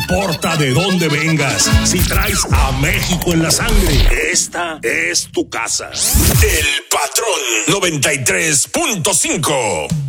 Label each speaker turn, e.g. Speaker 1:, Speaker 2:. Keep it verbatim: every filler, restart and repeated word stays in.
Speaker 1: importa de dónde vengas, si traes a México en la sangre, esta es tu casa. El Patrón noventa y tres punto cinco.